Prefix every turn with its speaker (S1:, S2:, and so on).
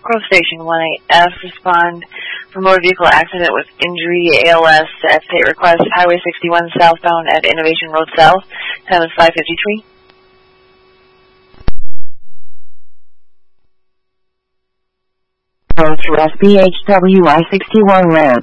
S1: Grove Station 18F, respond for motor vehicle accident with injury, ALS, at state request, Highway 61 southbound at Innovation Road South. Time is 5:53.
S2: Road to SBHWI 61 Red.